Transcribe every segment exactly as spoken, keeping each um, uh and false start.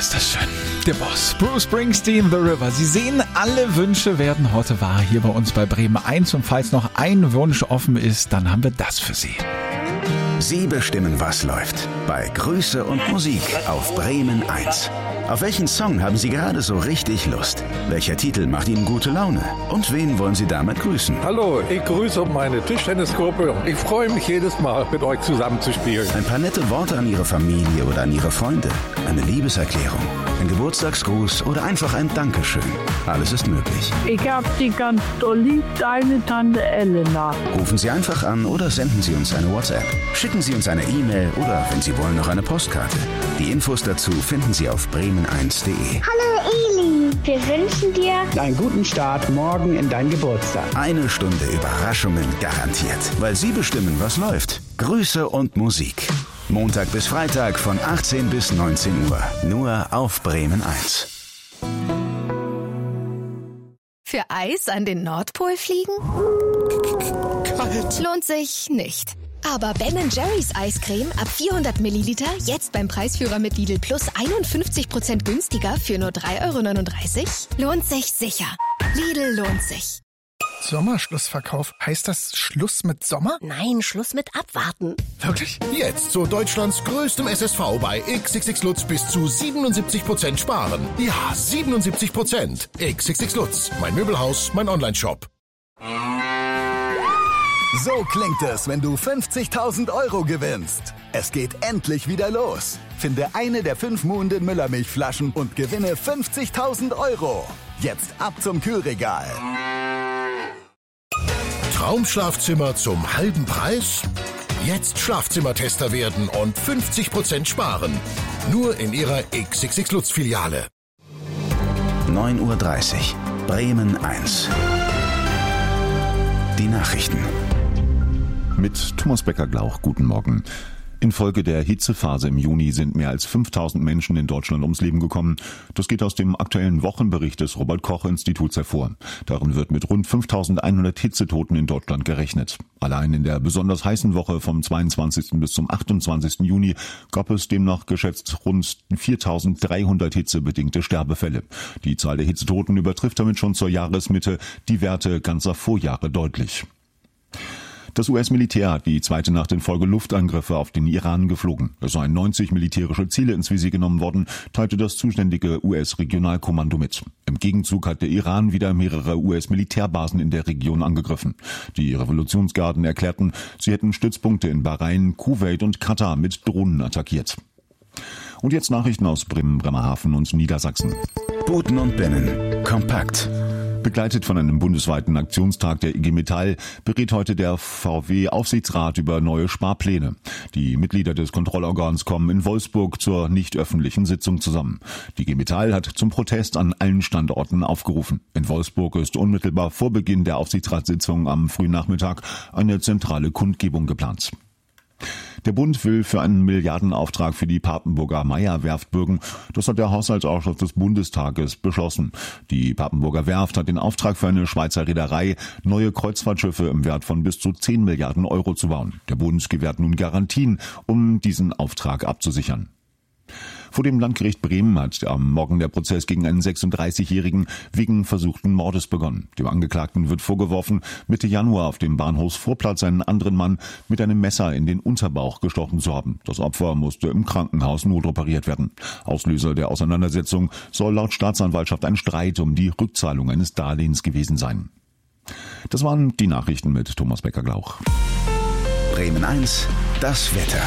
ist das schön. Der Boss, Bruce Springsteen, The River. Sie sehen, alle Wünsche werden heute wahr hier bei uns bei Bremen eins. Und falls noch ein Wunsch offen ist, dann haben wir das für Sie. Sie bestimmen, was läuft. Bei Grüße und Musik auf Bremen eins. Auf welchen Song haben Sie gerade so richtig Lust? Welcher Titel macht Ihnen gute Laune? Und wen wollen Sie damit grüßen? Hallo, ich grüße meine Tischtennisgruppe. Ich freue mich jedes Mal, mit euch zusammen zu spielen. Ein paar nette Worte an Ihre Familie oder an Ihre Freunde. Eine Liebeserklärung, ein Geburtstagsgruß oder einfach ein Dankeschön. Alles ist möglich. Ich hab Sie ganz doll lieb, deine Tante Elena. Rufen Sie einfach an oder senden Sie uns eine WhatsApp. Schicken Sie uns eine E-Mail oder, wenn Sie wollen, noch eine Postkarte. Die Infos dazu finden Sie auf bremen eins punkt de. Hallo Eli, wir wünschen dir einen guten Start morgen in dein Geburtstag. Eine Stunde Überraschungen garantiert, weil Sie bestimmen, was läuft. Grüße und Musik. Montag bis Freitag von achtzehn bis neunzehn Uhr. Nur auf Bremen eins. Für Eis an den Nordpol fliegen? Kalt. Lohnt sich nicht. Aber Ben and Jerry's Eiscreme ab vierhundert Milliliter jetzt beim Preisführer mit Lidl Plus einundfünfzig Prozent günstiger für nur drei Euro neununddreißig? Lohnt sich sicher. Lidl lohnt sich. Sommerschlussverkauf. Heißt das Schluss mit Sommer? Nein, Schluss mit Abwarten. Wirklich? Jetzt zu Deutschlands größtem S S V bei X X X Lutz bis zu siebenundsiebzig Prozent sparen. Ja, siebenundsiebzig Prozent. X X X Lutz, mein Möbelhaus, mein Onlineshop. So klingt es, wenn du fünfzigtausend Euro gewinnst. Es geht endlich wieder los. Finde eine der fünf Muhenden Müllermilchflaschen und gewinne fünfzigtausend Euro. Jetzt ab zum Kühlregal. Traumschlafzimmer zum halben Preis? Jetzt Schlafzimmertester werden und fünfzig Prozent sparen. Nur in Ihrer X X X Lutz Filiale. neun Uhr dreißig. Bremen eins. Die Nachrichten. Mit Thomas Becker-Glauch, guten Morgen. Infolge der Hitzephase im Juni sind mehr als fünftausend Menschen in Deutschland ums Leben gekommen. Das geht aus dem aktuellen Wochenbericht des Robert-Koch-Instituts hervor. Darin wird mit rund fünftausendeinhundert Hitzetoten in Deutschland gerechnet. Allein in der besonders heißen Woche vom zweiundzwanzigsten bis zum achtundzwanzigsten Juni gab es demnach geschätzt rund viertausenddreihundert hitzebedingte Sterbefälle. Die Zahl der Hitzetoten übertrifft damit schon zur Jahresmitte die Werte ganzer Vorjahre deutlich. Das U S-Militär hat die zweite Nacht in Folge Luftangriffe auf den Iran geflogen. Es seien neunzig militärische Ziele ins Visier genommen worden, teilte das zuständige U S-Regionalkommando mit. Im Gegenzug hat der Iran wieder mehrere U S-Militärbasen in der Region angegriffen. Die Revolutionsgarden erklärten, sie hätten Stützpunkte in Bahrain, Kuwait und Katar mit Drohnen attackiert. Und jetzt Nachrichten aus Bremen, Bremerhaven und Niedersachsen. Buten und Binnen. Kompakt. Begleitet von einem bundesweiten Aktionstag der I G Metall berät heute der V W-Aufsichtsrat über neue Sparpläne. Die Mitglieder des Kontrollorgans kommen in Wolfsburg zur nicht öffentlichen Sitzung zusammen. Die I G Metall hat zum Protest an allen Standorten aufgerufen. In Wolfsburg ist unmittelbar vor Beginn der Aufsichtsratssitzung am frühen Nachmittag eine zentrale Kundgebung geplant. Der Bund will für einen Milliardenauftrag für die Papenburger Meyer-Werft bürgen. Das hat der Haushaltsausschuss des Bundestages beschlossen. Die Papenburger Werft hat den Auftrag für eine Schweizer Reederei, neue Kreuzfahrtschiffe im Wert von bis zu zehn Milliarden Euro zu bauen. Der Bund gewährt nun Garantien, um diesen Auftrag abzusichern. Vor dem Landgericht Bremen hat am Morgen der Prozess gegen einen sechsunddreißigjährigen wegen versuchten Mordes begonnen. Dem Angeklagten wird vorgeworfen, Mitte Januar auf dem Bahnhofsvorplatz einen anderen Mann mit einem Messer in den Unterbauch gestochen zu haben. Das Opfer musste im Krankenhaus notoperiert werden. Auslöser der Auseinandersetzung soll laut Staatsanwaltschaft ein Streit um die Rückzahlung eines Darlehens gewesen sein. Das waren die Nachrichten mit Thomas Becker-Glauch. Bremen eins, das Wetter.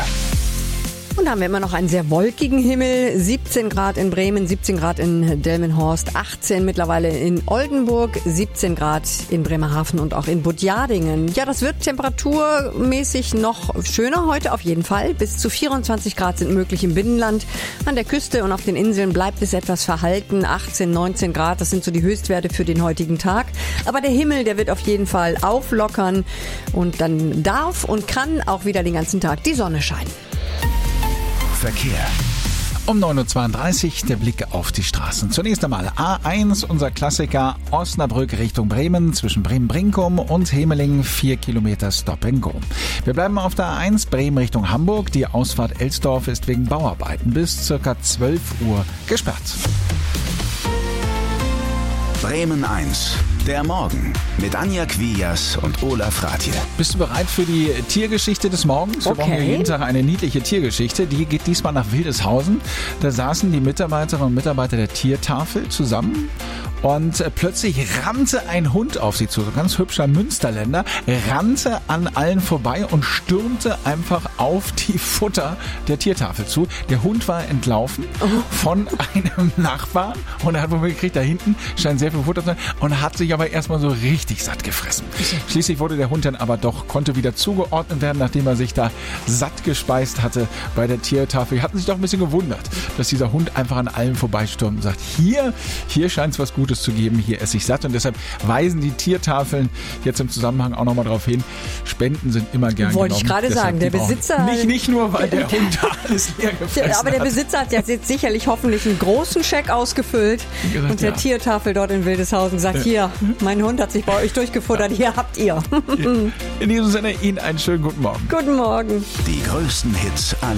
Und da haben wir immer noch einen sehr wolkigen Himmel. siebzehn Grad in Bremen, siebzehn Grad in Delmenhorst, achtzehn mittlerweile in Oldenburg, siebzehn Grad in Bremerhaven und auch in Budjadingen. Ja, das wird temperaturmäßig noch schöner heute auf jeden Fall. Bis zu vierundzwanzig Grad sind möglich im Binnenland. An der Küste und auf den Inseln bleibt es etwas verhalten. achtzehn, neunzehn Grad, das sind so die Höchstwerte für den heutigen Tag. Aber der Himmel, der wird auf jeden Fall auflockern. Und dann darf und kann auch wieder den ganzen Tag die Sonne scheinen. Verkehr. Um neun Uhr zweiunddreißig der Blick auf die Straßen. Zunächst einmal A eins, unser Klassiker, Osnabrück Richtung Bremen, zwischen Bremen-Brinkum und Hemeling, vier Kilometer Stop and Go. Wir bleiben auf der A eins, Bremen Richtung Hamburg. Die Ausfahrt Elsdorf ist wegen Bauarbeiten bis circa zwölf Uhr gesperrt. Bremen eins. Der Morgen mit Anja Quias und Olaf Ratje. Bist du bereit für die Tiergeschichte des Morgens? Wir okay. brauchen ja jeden Tag eine niedliche Tiergeschichte. Die geht diesmal nach Wildeshausen. Da saßen die Mitarbeiterinnen und Mitarbeiter der Tiertafel zusammen. Und äh, plötzlich rannte ein Hund auf sie zu, so ein ganz hübscher Münsterländer, rannte an allen vorbei und stürmte einfach auf die Futter der Tiertafel zu. Der Hund war entlaufen oh. von einem Nachbarn und er hat wohl gekriegt, da hinten scheint sehr viel Futter zu sein und hat sich aber erstmal so richtig satt gefressen. Schließlich wurde der Hund dann aber doch, konnte wieder zugeordnet werden, nachdem er sich da satt gespeist hatte bei der Tiertafel. Die hatten sich doch ein bisschen gewundert, dass dieser Hund einfach an allen vorbeistürmt und sagt, hier, hier scheint es was Gutes zu geben, hier esse ich satt. Und deshalb weisen die Tiertafeln jetzt im Zusammenhang auch nochmal darauf hin, Spenden sind immer gern Wollte genommen. Wollte ich gerade sagen, der Besitzer... Nicht, nicht nur, weil der Hund alles leer gefressen hat. Aber der Besitzer hat jetzt sicherlich hoffentlich einen großen Scheck ausgefüllt gesagt, und der ja. Tiertafel dort in Wildeshausen sagt, ja. hier, mein Hund hat sich bei euch durchgefuttert, ja. hier habt ihr. In diesem Sinne, Ihnen einen schönen guten Morgen. Guten Morgen. Die größten Hits aller